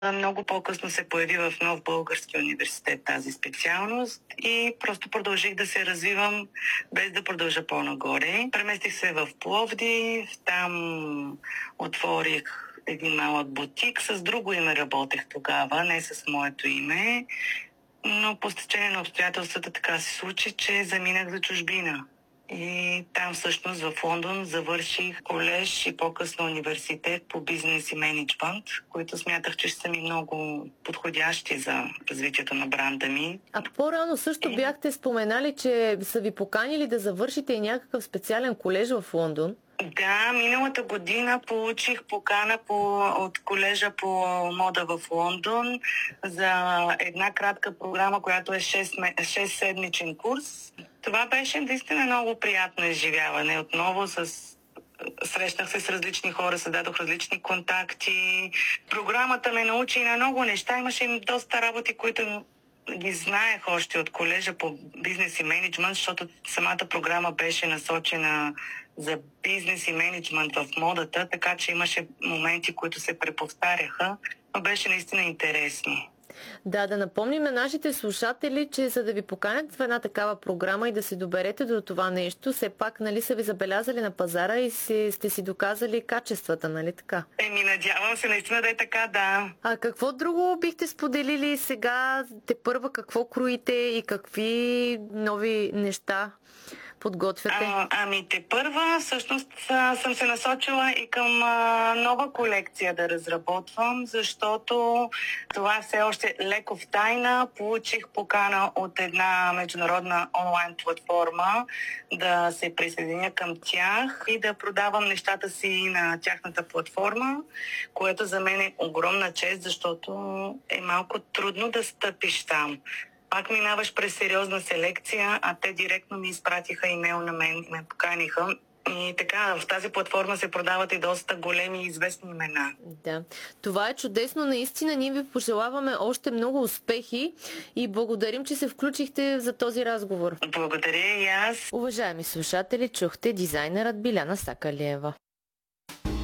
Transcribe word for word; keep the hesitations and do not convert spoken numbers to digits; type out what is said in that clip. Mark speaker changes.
Speaker 1: Много по-късно се появи в Нов български университет тази специалност и просто продължих да се развивам без да продължа по-нагоре. Преместих се в Пловдив, там отворих един малък бутик. С друго име работех тогава, не с моето име, но по стечение на обстоятелствата така се случи, че заминах за чужбина. И там всъщност в Лондон завърших колеж и по-късно университет по бизнес и мениджмънт, които смятах, че ще са ми много подходящи за развитието на бранда ми.
Speaker 2: А по-рано също бяхте споменали, че са ви поканили да завършите и някакъв специален колеж в Лондон.
Speaker 1: Да, миналата година получих покана по, от колежа по мода в Лондон за една кратка програма, която е шест-седмичен курс. Това беше наистина много приятно изживяване. Отново с... срещнах се с различни хора, създадох различни контакти. Програмата ме научи на много неща. Имаше доста работи, които ги знаех още от колежа по бизнес и мениджмънт, защото самата програма беше насочена за бизнес и мениджмънт в модата, така че имаше моменти, които се преповтаряха, но беше наистина интересно.
Speaker 2: Да, да напомним на нашите слушатели, че за да ви поканят в една такава програма и да се доберете до това нещо, все пак, нали, са ви забелязали на пазара и си, сте си доказали качествата, нали така?
Speaker 1: Еми, надявам се наистина да е така, да.
Speaker 2: А какво друго бихте споделили сега, тепърва какво кроите и какви нови неща подготвяте?
Speaker 1: А, ами те първа, всъщност съм се насочила и към а, нова колекция да разработвам, защото това все още леко в тайна. Получих покана от една международна онлайн платформа да се присъединя към тях и да продавам нещата си на тяхната платформа, което за мен е огромна чест, защото е малко трудно да стъпиш там. Пак минаваш през сериозна селекция, а те директно ми изпратиха имейл на мен и ме поканиха. И така, в тази платформа се продават и доста големи и известни имена.
Speaker 2: Да, това е чудесно. Наистина ние ви пожелаваме още много успехи и благодарим, че се включихте за този разговор.
Speaker 1: Благодаря и аз.
Speaker 2: Уважаеми слушатели, чухте дизайнерът Биляна Сакалиева.